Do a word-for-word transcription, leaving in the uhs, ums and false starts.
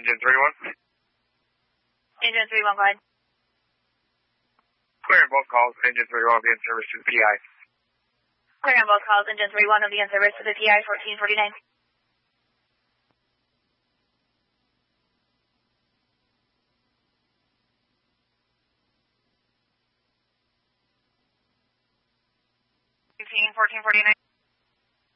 Engine three one. Engine three one, go ahead. Clearing both calls, Engine three one will be in service to the P I. Clearing both calls, Engine three one will be in service to the P I fourteen forty-nine. fourteen forty-nine.